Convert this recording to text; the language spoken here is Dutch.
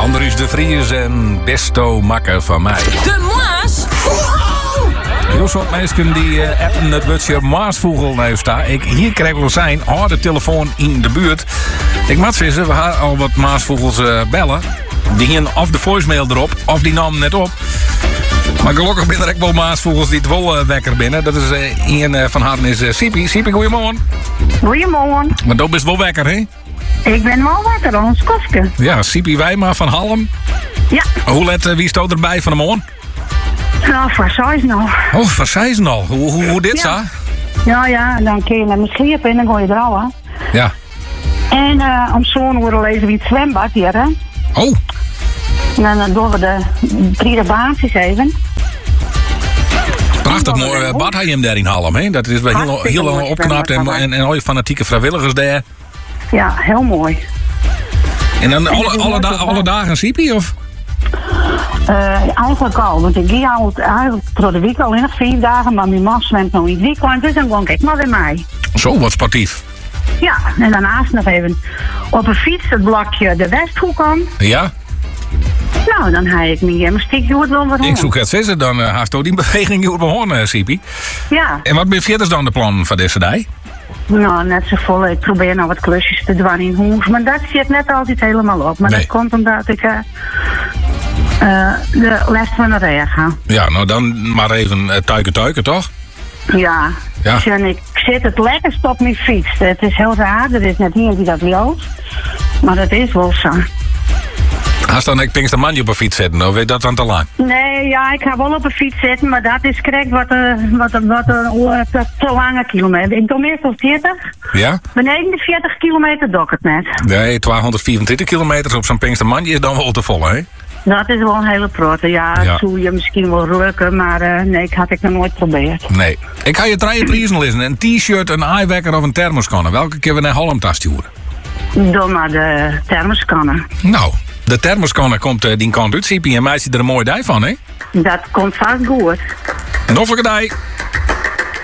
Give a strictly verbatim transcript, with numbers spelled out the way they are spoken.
Andries de Vries en Besto Makker van mij. De Maas? Heel soort mensen die uh, appen het woordje Maasvogel nou staan. Ik hier krijg wel zijn harde telefoon in de buurt. Ik moet vissen, we gaan al wat Maasvogels uh, bellen. Die gingen of de voicemail erop, of die namen net op. Maar gelukkig ben er ook wel Maasvogels die het wel uh, wekker binnen. Dat is uh, een uh, van haar is uh, Sipi. Sipi, goeiemorgen. Goeiemorgen. Maar dat is wel wekker, hè? Ik ben wel wekker, ons kofke. Ja, Sipi Wijma van Halm. Ja. Hoe let, uh, wie staat erbij van de morgen? Nou, voor zes nou. Oh, van Seizen al. Hoe, hoe, hoe dit Ja. zo? Ja, ja, dan kun je naar mijn scheep en dan gooi je er al aan. Ja. En uh, om zo'n uur lezen we het zwembad hier, hè. Oh. En dan doen we de drie baantjes even. Prachtig mooi uh, bad hij hem daar in Halm, hè? Dat is wel heel, Hartstikke heel lang mooi opknapt en, zwembad, en, en al je fanatieke vrijwilligers daar. Ja, heel mooi. En dan alle, alle, da alle dagen Sipi, of? Uh, eigenlijk al, want ik ga al eigenlijk door de week al in nog vier dagen, maar mijn man zwemt nog in het weekend, dus dan kom ik maar weer mee. Zo, wat sportief. Ja, en daarnaast nog even op een fiets het blokje de Westhoek aan. Ja? Nou, dan ga ik me mijn stiek door het wel wat Ik hoor. zoek het zitten, dan uh, haast ook die beweging goed begonnen, Sipi. Ja, En wat ben je dan de plan van deze dag? nou, net zo vol. Ik probeer nou wat klusjes te doen in huis, maar dat zit net altijd helemaal op. Maar Nee. dat komt omdat ik uh, uh, de les van de regen ga. Ja, nou dan maar even uh, tuiken tuiken, toch? Ja, Ja. en ik zit het lekkerst op mijn fiets. Het is heel raar, er is net iemand die dat wil. Maar dat is wel zo. Haast dan ik Pinkster Manje op een fiets zetten, of weet dat dan te lang? Nee, ja, ik ga wel op een fiets zitten, maar dat is correct wat een wat, een- wat, een- uh, te, te lange kilometer. Ik doe meestal veertig. Ja? Beneden de veertig kilometer doe ik het net. Nee, tweehonderdvierentwintig kilometer op zo'n Pinkster Manje is dan wel te vol, hè? Dat is wel een hele prote. Ja, Ja. dat zou je misschien wel lukken, maar uh, nee, ik had ik nog nooit geprobeerd. Nee. Ik ga je drie prijzen lezen. Een t-shirt, een eyewekker of een thermoskanner. Welke keer we naar Holland sturen? Doe maar de thermoskannen. Nou, de thermoskanner komt uh, die kant uit, Sipi. En mij ziet er een mooie dij van, hè? Dat komt vast goed. Een hoffelijke dij.